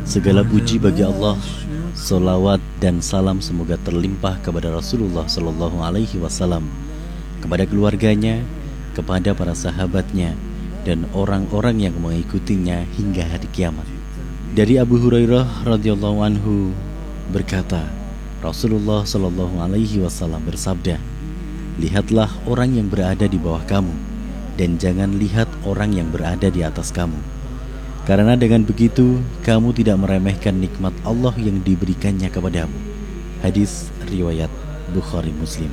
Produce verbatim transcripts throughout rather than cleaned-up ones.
Segala puji bagi Allah, salawat dan salam semoga terlimpah kepada Rasulullah Sallallahu Alaihi Wasallam, kepada keluarganya, kepada para sahabatnya, dan orang-orang yang mengikutinya hingga hari kiamat. Dari Abu Hurairah radhiyallahu anhu berkata, Rasulullah Sallallahu Alaihi Wasallam bersabda, lihatlah orang yang berada di bawah kamu, dan jangan lihat orang yang berada di atas kamu. Karena dengan begitu, kamu tidak meremehkan nikmat Allah yang diberikannya kepadamu. Hadis riwayat Bukhari Muslim.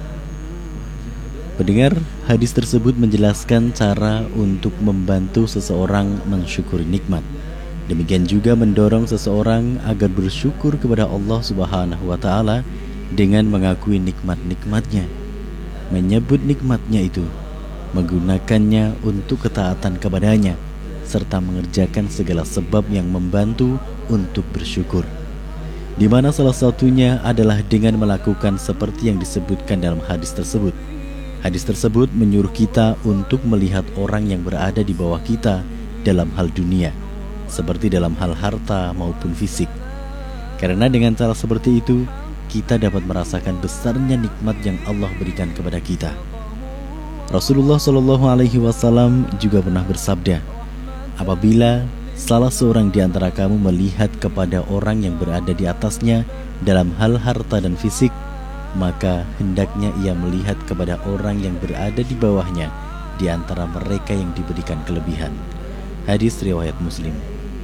Pendengar, hadis tersebut menjelaskan cara untuk membantu seseorang mensyukuri nikmat. Demikian juga mendorong seseorang agar bersyukur kepada Allah Subhanahu wa Ta'ala dengan mengakui nikmat-nikmatnya, menyebut nikmatnya itu, menggunakannya untuk ketaatan kepadanya, serta mengerjakan segala sebab yang membantu untuk bersyukur, di mana salah satunya adalah dengan melakukan seperti yang disebutkan dalam hadis tersebut. Hadis tersebut menyuruh kita untuk melihat orang yang berada di bawah kita dalam hal dunia, seperti dalam hal harta maupun fisik. Karena dengan cara seperti itu, kita dapat merasakan besarnya nikmat yang Allah berikan kepada kita. Rasulullah Shallallahu Alaihi Wasallam juga pernah bersabda, apabila salah seorang di antara kamu melihat kepada orang yang berada di atasnya dalam hal harta dan fisik, maka hendaknya ia melihat kepada orang yang berada di bawahnya di antara mereka yang diberikan kelebihan. Hadis riwayat Muslim.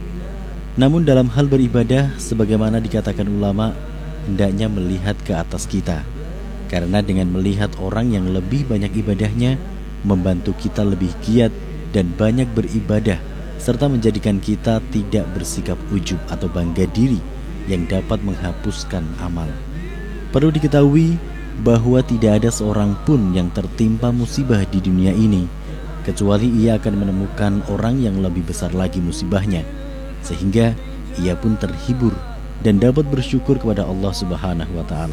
Namun dalam hal beribadah, sebagaimana dikatakan ulama, hendaknya melihat ke atas kita, karena dengan melihat orang yang lebih banyak ibadahnya, membantu kita lebih giat dan banyak beribadah, serta menjadikan kita tidak bersikap ujub atau bangga diri yang dapat menghapuskan amal. Perlu diketahui bahwa tidak ada seorang pun yang tertimpa musibah di dunia ini kecuali ia akan menemukan orang yang lebih besar lagi musibahnya, sehingga ia pun terhibur dan dapat bersyukur kepada Allah Subhanahu wa Ta'ala.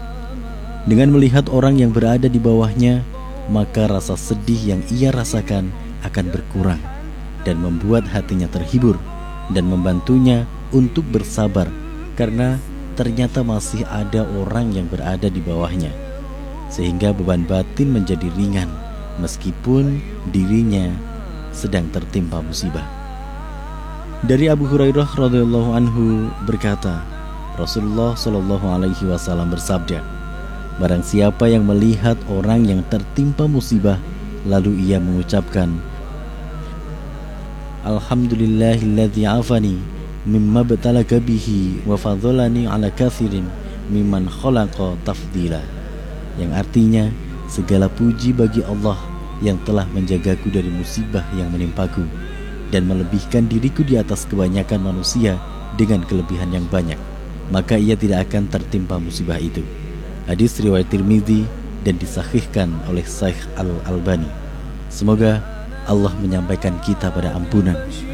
Dengan melihat orang yang berada di bawahnya, maka rasa sedih yang ia rasakan akan berkurang dan membuat hatinya terhibur dan membantunya untuk bersabar, karena ternyata masih ada orang yang berada di bawahnya, sehingga beban batin menjadi ringan meskipun dirinya sedang tertimpa musibah. Dari Abu Hurairah radhiyallahu anhu berkata, Rasulullah Shallallahu Alaihi Wasallam bersabda, barang siapa yang melihat orang yang tertimpa musibah lalu ia mengucapkan, Alhamdulillahilladzi afani mimma btalaka bihi wa fadhalani ala kathirin mimman khalaqa tafdila, yang artinya segala puji bagi Allah yang telah menjagaku dari musibah yang menimpaku dan melebihkan diriku di atas kebanyakan manusia dengan kelebihan yang banyak, maka ia tidak akan tertimpa musibah itu. Hadis riwayat Tirmidzi dan disahihkan oleh Syekh Al-Albani. Semoga Allah menyampaikan kita pada ampunan